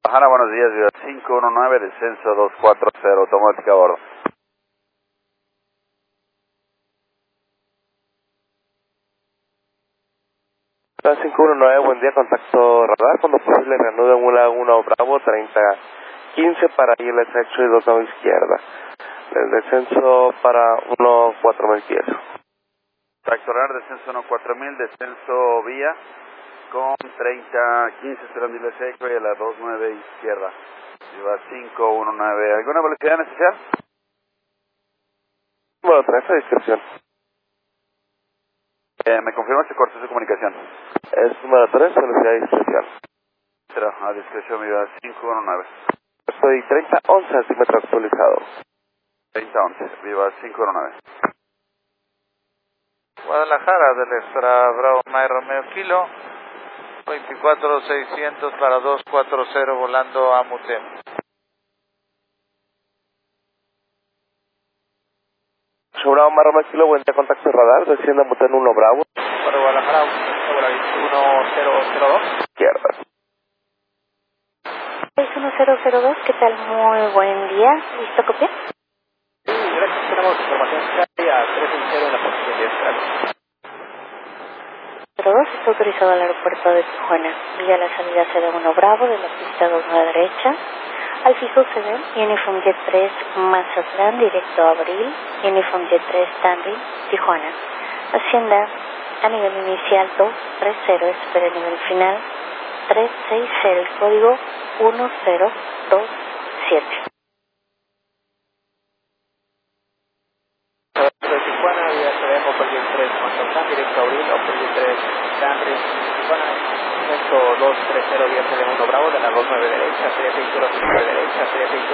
Guadalajara, buenos días, Ciudad 519, descenso 240, automática a bordo. Ciudad 519, buen día, contacto radar, cuando posible reanude en 1 Bravo, 3015 para ILS hecho y 2 a izquierda. El descenso para 14000 pies. Contacto radar, descenso 14000, descenso vía con 3015, esperando ILS eco y a la 29 izquierda. Ciudad 519, ¿alguna velocidad en especial? Bueno, 3 a discreción. ¿Me confirma que cortó su comunicación? Es número 3, velocidad de discreción. Será a discreción, Ciudad 519. Estoy 3011, altímetro actualizado. 3011, viva 519. Guadalajara, del Extra Bravo Mike Romeo Kilo, 24600 para 240 volando a Mutem. Bravo, Marromé Kilo, buen día, contacto radar, desciende a Muten 1 Bravo. Para Guadalajara, 1002. Izquierda. 1002, ¿qué tal? Muy buen día. ¿Listo, copia? Sí, gracias, tenemos información clara a 360 en la posición 10, gracias. 02 está autorizado al aeropuerto de Tijuana. Vía la salida CD1 Bravo de la pista 2 a la derecha. Al fijo CD, Uniform Jet 3 Mazatlán, directo a Abril. Uniform Jet 3 Stanley, Tijuana. Hacienda a nivel inicial 230, espera a nivel final 360, el código 1027. De Tijuana, vía CD Opel 3 Mazatlán, directo a Abril, Opel 3 Stanley, Tijuana, descenso 230 vía CD1 Bravo de la 29 derecha, sería 605 derecha, sería 605.